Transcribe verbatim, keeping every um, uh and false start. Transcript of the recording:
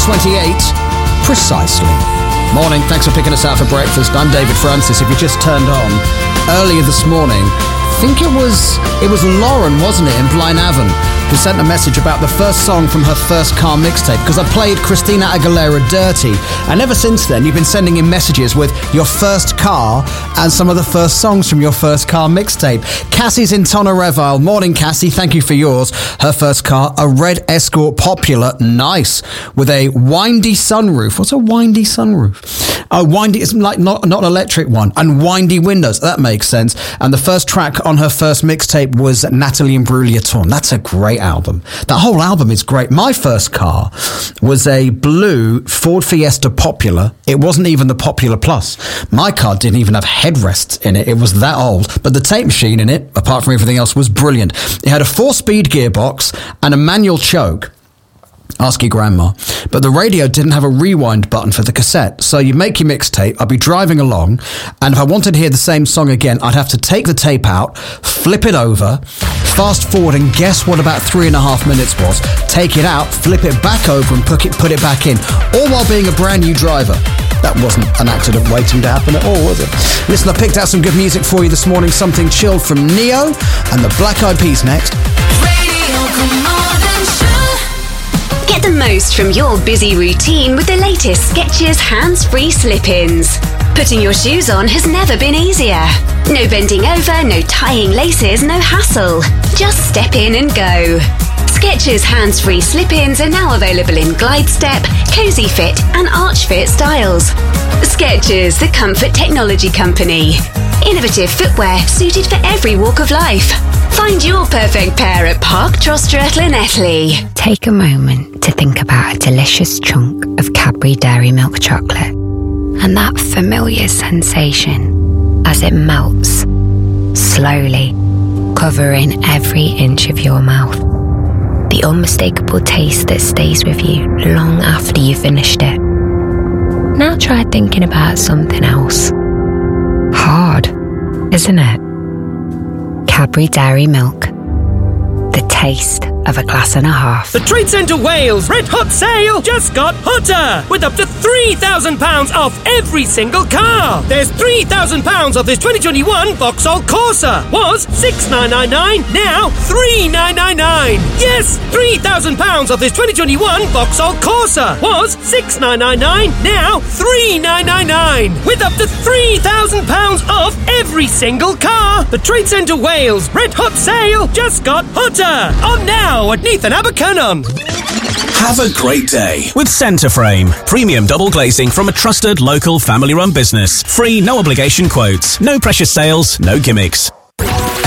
twenty-eight, precisely. Morning, thanks for picking us out for breakfast. I'm David Francis. If you just turned on, earlier this morning, I think it was it was Lauren, wasn't it, in Blaenavon, who sent a message about the first song from her first car mixtape, because I played Christina Aguilera Dirty, and ever since then you've been sending in messages with your first car and some of the first songs from your first car mixtape. Cassie's in Tonnereville. Morning, Cassie, thank you for yours. Her first car, a red Escort Popular, nice, with a windy sunroof. What's a windy sunroof? Oh, windy, it's like not, not an electric one, and windy windows, that makes sense. And the first track on her first mixtape was Natalie Imbruglia Torn. That's a great album. That whole album is great. My first car was a blue Ford Fiesta Popular. It wasn't even the Popular Plus. My car didn't even have headrests in it. It was that old. But the tape machine in it, apart from everything else, was brilliant. It had a four-speed gearbox and a manual choke. Ask your grandma. But the radio didn't have a rewind button for the cassette. So you make your mixtape, I'd be driving along, and if I wanted to hear the same song again, I'd have to take the tape out, flip it over, fast forward, and guess what about three and a half minutes was? Take it out, flip it back over, and put it, put it back in, all while being a brand new driver. That wasn't an accident waiting to happen at all, was it? Listen, I picked out some good music for you this morning. Something chilled from Neo and the Black Eyed Peas next. Radio, come on and show. Get the most from your busy routine with the latest Skechers hands-free slip-ins. Putting your shoes on has never been easier. No bending over, no tying laces, no hassle. Just step in and go. Skechers hands-free slip-ins are now available in Glide Step, Cozy Fit and Arch Fit styles. Skechers, the comfort technology company. Innovative footwear suited for every walk of life. Find your perfect pair at Park Trostre Llanelli. Take a moment to think about a delicious chunk of Cadbury Dairy Milk chocolate and that familiar sensation as it melts, slowly, covering every inch of your mouth. The unmistakable taste that stays with you long after you've finished it. Now try thinking about something else. Hard, isn't it? Cadbury Dairy Milk. The taste of a glass and a half. The Trade Centre Wales Red Hot Sale just got hotter, with up to three thousand pounds off every single car. There's three thousand pounds off this twenty twenty-one Vauxhall Corsa. Was six thousand nine hundred ninety-nine, now three thousand nine hundred ninety-nine. Yes, three thousand pounds off this twenty twenty-one Vauxhall Corsa. Was six thousand nine hundred ninety-nine, now three thousand nine hundred ninety-nine. With up to three thousand pounds off every single car. The Trade Centre Wales Red Hot Sale just got hotter. On now at Neath and Abercynon. Have a great day with Centreframe. Premium double glazing from a trusted local family-run business. Free, no obligation quotes. No precious sales, no gimmicks.